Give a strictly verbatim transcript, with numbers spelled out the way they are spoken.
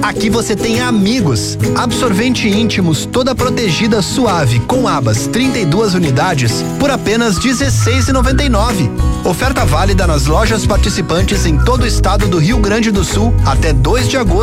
Aqui você tem Amigos, absorvente íntimos toda protegida suave com abas, trinta e duas unidades por apenas dezesseis reais e noventa e nove centavos. Oferta válida nas lojas participantes em todo o estado do Rio Grande do Sul até dois de agosto.